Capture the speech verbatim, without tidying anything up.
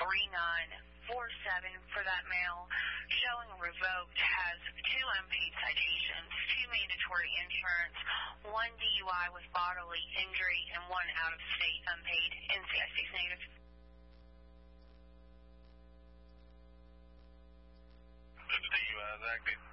three nine four seven for that male, showing revoked, has two unpaid citations, two mandatory insurance, one D U I with bodily injury, and one out-of-state unpaid N C I six native. The D U I is active.